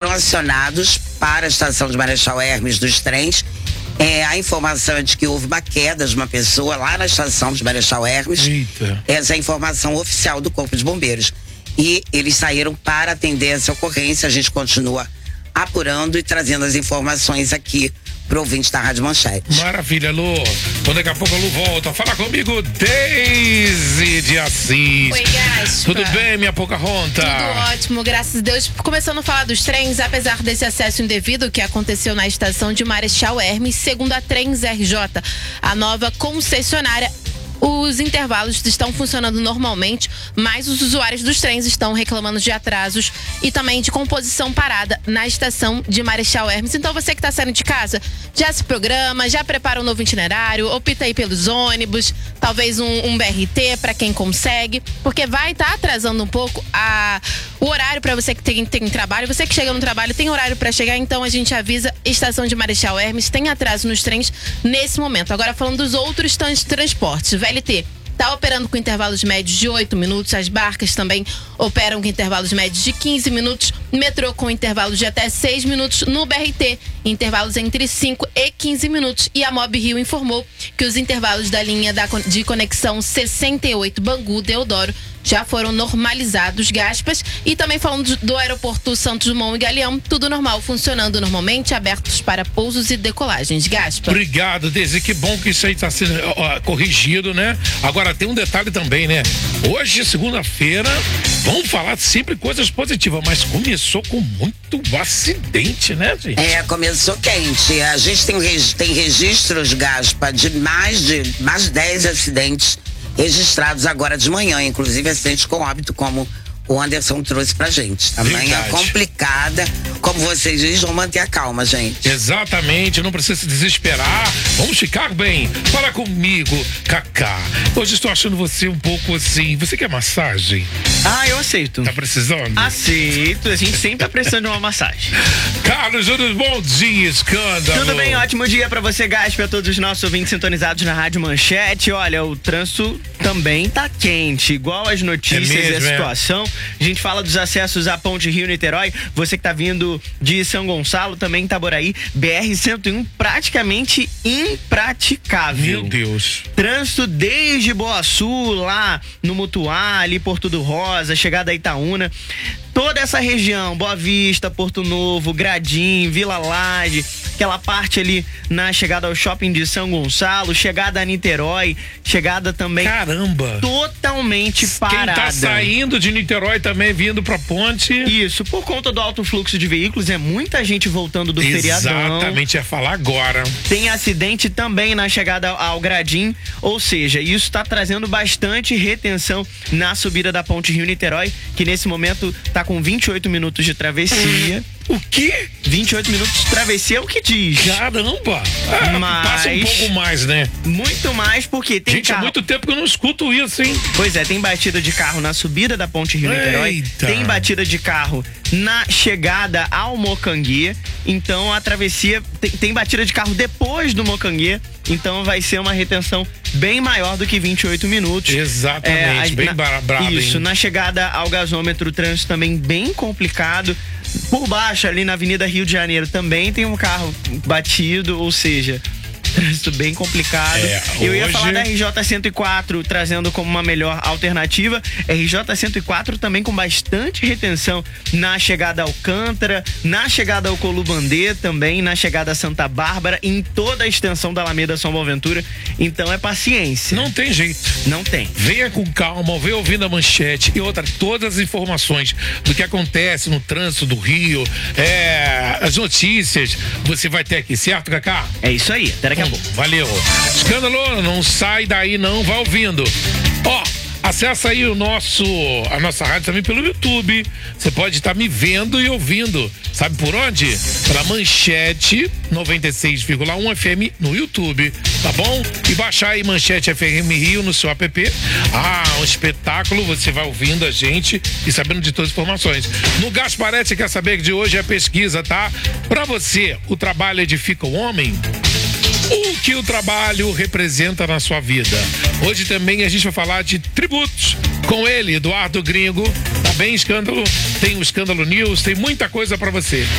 foram acionados para a estação de Marechal Hermes dos trens. A informação é de que houve uma queda de uma pessoa lá na estação de Marechal Hermes. Eita. Essa é a informação oficial do Corpo de Bombeiros. E eles saíram para atender essa ocorrência. A gente continua apurando e trazendo as informações aqui pro ouvinte da Rádio Manchete. Maravilha, Lu. Então daqui a pouco a Lu volta. Fala comigo, Deise de Assis. Oi, Gaspa. Tudo bem, minha Pocahontas? Tudo ótimo, graças a Deus. Começando a falar dos trens, apesar desse acesso indevido que aconteceu na estação de Marechal Hermes, segundo a Trens RJ, a nova concessionária, os intervalos estão funcionando normalmente, mas os usuários dos trens estão reclamando de atrasos e também de composição parada na estação de Marechal Hermes. Então você que está saindo de casa, já se programa, já prepara um novo itinerário, opta aí pelos ônibus, talvez um BRT para quem consegue, porque vai estar atrasando um pouco o horário para você que tem trabalho. Você que chega no trabalho tem horário para chegar, então a gente avisa, estação de Marechal Hermes tem atraso nos trens nesse momento. Agora falando dos outros transportes, VLT está operando com intervalos médios de 8 minutos, as barcas também operam com intervalos médios de 15 minutos, metrô com intervalos de até 6 minutos, no BRT, intervalos entre 5 e 15 minutos. E a Mob Rio informou que os intervalos da linha de conexão 68 Bangu-Deodoro já foram normalizados, Gaspas. E também falando do aeroporto Santos Dumont e Galeão, tudo normal, funcionando normalmente, abertos para pousos e decolagens, Gaspas. Obrigado, Deise, que bom que isso aí está sendo corrigido, né? Agora tem um detalhe também, né? Hoje, segunda-feira, vamos falar sempre coisas positivas, mas começou com muito acidente, né, gente? Começou quente. A gente tem registros, Gaspa, de mais de 10 acidentes registrados agora de manhã, inclusive acidentes com óbito, como o Anderson trouxe pra gente. A manhã complicada, como vocês dizem, vão manter a calma, gente. Exatamente, não precisa se desesperar, vamos ficar bem. Fala comigo, Cacá. Hoje estou achando você um pouco assim, você quer massagem? Eu aceito. Tá precisando? Aceito, a gente sempre tá precisando de uma massagem. Carlos Júnior, bom dia, escândalo. Tudo bem, ótimo dia pra você, Gaspa, a todos os nossos ouvintes sintonizados na Rádio Manchete. Olha, o trânsito também tá quente, igual as notícias e a situação. A gente fala dos acessos à Ponte Rio-Niterói. Você que tá vindo de São Gonçalo, também Itaboraí, BR-101 praticamente impraticável. Meu Deus. Trânsito desde Boa Sul, lá no Mutuá, ali Porto do Rosa, chegada a Itaúna. Toda essa região, Boa Vista, Porto Novo, Gradim, Vila Lade, aquela parte ali na chegada ao shopping de São Gonçalo, chegada a Niterói, chegada também... Caramba! Totalmente parada. Quem tá saindo de Niterói também vindo pra ponte... Isso, por conta do alto fluxo de veículos, muita gente voltando do feriadão. Exatamente, ia falar agora. Tem acidente também na chegada ao Gradim, ou seja, isso tá trazendo bastante retenção na subida da ponte Rio-Niterói, que nesse momento tá com 28 minutos de travessia. O quê? 28 minutos de travessia é o que diz. Caramba! Passa um pouco mais, né? Muito mais, porque tem carro... há muito tempo que eu não escuto isso, hein? Pois é, tem batida de carro na subida da ponte Rio-Niterói, tem batida de carro na chegada ao Mocanguê, então a travessia tem batida de carro depois do Mocanguê, então vai ser uma retenção bem maior do que 28 minutos. Exatamente, bem brabo. Isso, hein? na chegada ao gasômetro, o trânsito também bem complicado. Por baixo, ali na Avenida Rio de Janeiro, também tem um carro batido, ou seja... trânsito bem complicado. Eu ia falar da RJ-104 trazendo como uma melhor alternativa. RJ-104 também com bastante retenção na chegada a Alcântara, na chegada ao Colubandê também, na chegada a Santa Bárbara, em toda a extensão da Alameda São Boaventura. Então é paciência. Não tem jeito. Não tem. Venha com calma, venha ouvindo a Manchete e todas as informações do que acontece no trânsito do Rio, as notícias, você vai ter aqui, certo, Cacá? É isso aí, até daqui a pouco. Valeu. Escândalo, não sai daí não, vai ouvindo. Acessa aí a nossa rádio também pelo YouTube. Você pode estar me vendo e ouvindo. Sabe por onde? Pela Manchete 96,1 FM no YouTube, tá bom? E baixar aí Manchete FM Rio no seu app. Um espetáculo, você vai ouvindo a gente e sabendo de todas as informações. No Gasparete, quer saber que de hoje é pesquisa, tá? Pra você, o trabalho edifica o homem? O que o trabalho representa na sua vida? Hoje também a gente vai falar de tributos com ele, Eduardo Gringo. Tá bem, Escândalo? Tem o Escândalo News, tem muita coisa pra você.